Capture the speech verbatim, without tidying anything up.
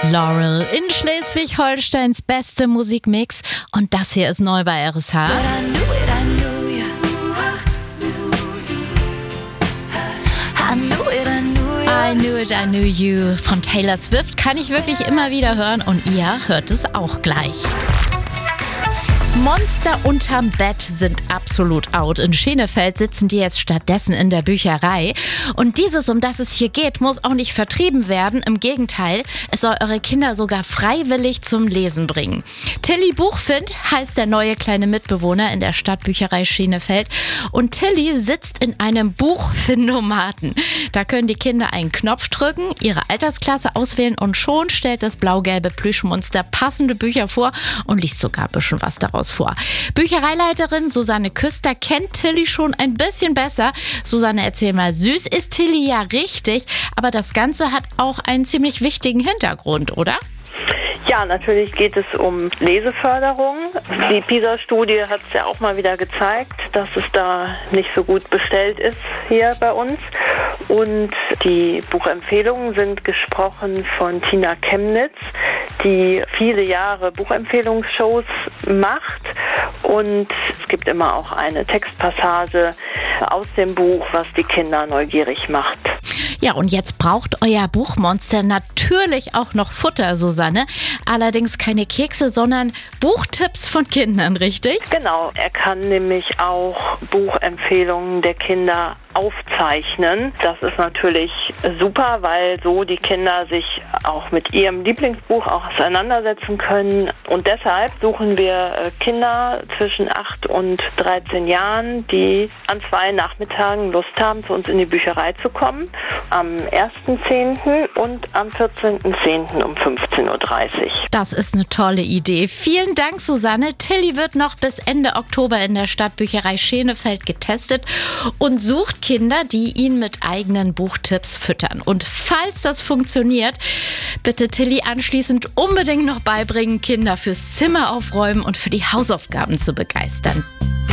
Laurel in Schleswig-Holsteins beste Musikmix. Und das hier ist neu bei R S H. I Knew It, I Knew You von Taylor Swift kann ich wirklich immer wieder hören und ihr hört es auch gleich. Monster unterm Bett sind absolut out. In Schenefeld sitzen die jetzt stattdessen in der Bücherei. Und dieses, um das es hier geht, muss auch nicht vertrieben werden. Im Gegenteil, es soll eure Kinder sogar freiwillig zum Lesen bringen. Tilly Buchfind heißt der neue kleine Mitbewohner in der Stadtbücherei Schenefeld. Und Tilly sitzt in einem Buchfindomaten. Da können die Kinder einen Knopf drücken, ihre Altersklasse auswählen und schon stellt das blau-gelbe Plüschmonster passende Bücher vor und liest sogar ein bisschen was daraus vor. Büchereileiterin Susanne Küster kennt Tilly schon ein bisschen besser. Susanne, erzähl mal, süß ist Tilly ja richtig, aber das Ganze hat auch einen ziemlich wichtigen Hintergrund, oder? Ja, natürlich geht es um Leseförderung. Die PISA-Studie hat es ja auch mal wieder gezeigt, dass es da nicht so gut bestellt ist hier bei uns. Und die Buchempfehlungen sind gesprochen von Tina Chemnitz, die viele Jahre Buchempfehlungsshows macht. Und es gibt immer auch eine Textpassage aus dem Buch, was die Kinder neugierig macht. Ja, und jetzt braucht euer Buchmonster natürlich auch noch Futter, Susanne. Allerdings keine Kekse, sondern Buchtipps von Kindern, richtig? Genau, er kann nämlich auch Buchempfehlungen der Kinder aufzeichnen. Das ist natürlich super, weil so die Kinder sich auch mit ihrem Lieblingsbuch auch auseinandersetzen können. Und deshalb suchen wir Kinder zwischen acht und dreizehn Jahren, die an zwei Nachmittagen Lust haben, zu uns in die Bücherei zu kommen. Am ersten zehnten und am vierzehnten zehnten um fünfzehn Uhr dreißig. Das ist eine tolle Idee. Vielen Dank, Susanne. Tilly wird noch bis Ende Oktober in der Stadtbücherei Schenefeld getestet und sucht Kinder, die ihn mit eigenen Buchtipps füttern. Und falls das funktioniert, bitte Tilly anschließend unbedingt noch beibringen, Kinder fürs Zimmer aufräumen und für die Hausaufgaben zu begeistern.